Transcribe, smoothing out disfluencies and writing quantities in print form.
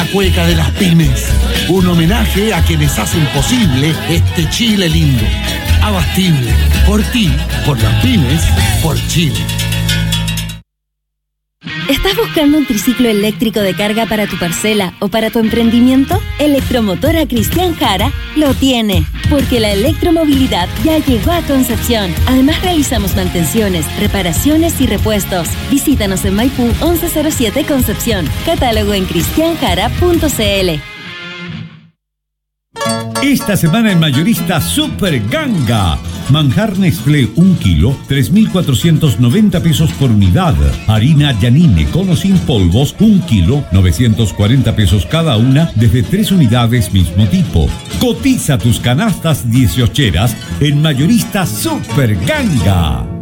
la cueca de las pymes. Un homenaje a quienes hacen posible este Chile lindo. Abastible. Por ti, por las pymes, por Chile. ¿Estás buscando un triciclo eléctrico de carga para tu parcela o para tu emprendimiento? Electromotora Cristian Jara lo tiene, porque la electromovilidad ya llegó a Concepción. Además realizamos mantenciones, reparaciones y repuestos. Visítanos en Maipú 1107 Concepción. Catálogo en cristianjara.cl. Esta semana en Mayorista Super Ganga. Manjar Nestlé 1 kilo, 3.490 pesos por unidad. Harina Yanine con o sin polvos 1 kilo, 940 pesos cada una, desde 3 unidades mismo tipo. Cotiza tus canastas 18eras en Mayorista Super Ganga.